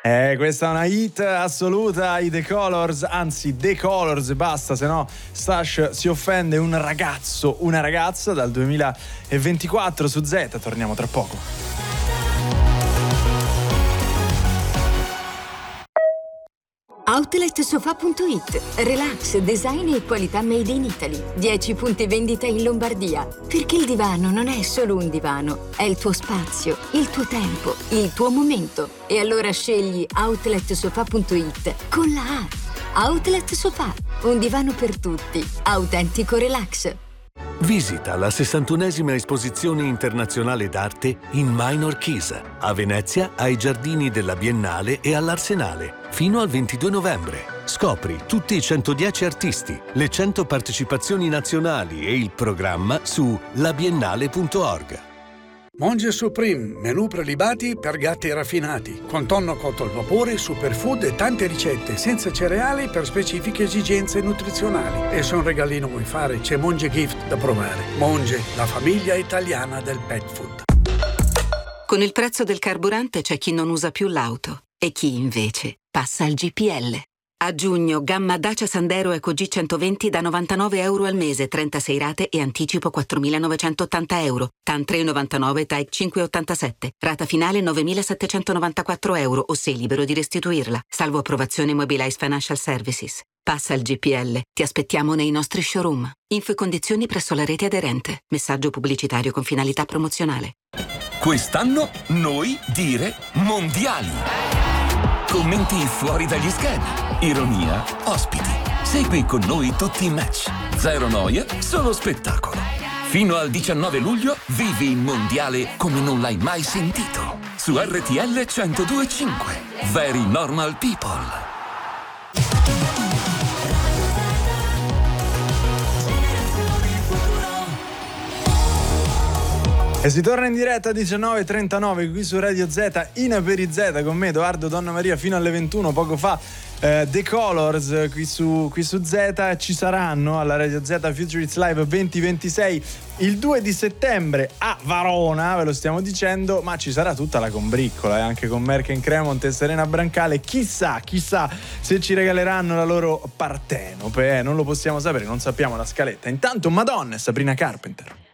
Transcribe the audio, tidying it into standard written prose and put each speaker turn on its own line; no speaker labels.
Questa è una hit assoluta, i The Colors, anzi The Colors e basta, se no Stash si offende. Un ragazzo, una ragazza, dal 2024 su Z. Torniamo tra poco.
Outletsofa.it. Relax, design e qualità made in Italy. 10 punti vendita in Lombardia. Perché il divano non è solo un divano, è il tuo spazio, il tuo tempo, il tuo momento. E allora scegli Outletsofa.it con la A. Outlet Sofa, un divano per tutti. Autentico relax.
Visita la 61esima esposizione internazionale d'arte in Minor Chisa, a Venezia, ai giardini della Biennale e all'Arsenale, fino al 22 novembre. Scopri tutti i 110 artisti, le 100 partecipazioni nazionali e il programma su labiennale.org.
Monge Supreme, menù prelibati per gatti raffinati, con tonno cotto al vapore, superfood e tante ricette, senza cereali per specifiche esigenze nutrizionali. E se un regalino vuoi fare, c'è Monge Gift da provare. Monge, la famiglia italiana del pet food.
Con il prezzo del carburante c'è chi non usa più l'auto e chi invece passa al GPL. A giugno, gamma Dacia Sandero Eco G120 da €99 al mese, 36 rate e anticipo €4.980. TAN 3,99, TAEC 5,87. Rata finale €9.794 o sei libero di restituirla. Salvo approvazione Mobilize Financial Services. Passa al GPL. Ti aspettiamo nei nostri showroom. Info e condizioni presso la rete aderente. Messaggio pubblicitario con finalità promozionale.
Quest'anno noi dire mondiali. Commenti fuori dagli schermi, ironia, ospiti. Segui con noi tutti i match. Zero noia, solo spettacolo. Fino al 19 luglio vivi il mondiale come non l'hai mai sentito. Su RTL 102.5. Very Normal People.
E si torna in diretta a 19.39 qui su Radio Z, in Aperi Z, con me Edoardo Donna Maria fino alle 21. Poco fa The Colors qui su Z. Ci saranno alla Radio Z Future It's Live 2026 il 2 di settembre a Varona, ve lo stiamo dicendo, ma ci sarà tutta la combriccola, anche con Merck Cremont e Serena Brancale. Chissà se ci regaleranno la loro Partenope, non lo possiamo sapere, non sappiamo la scaletta. Intanto Madonna e Sabrina Carpenter.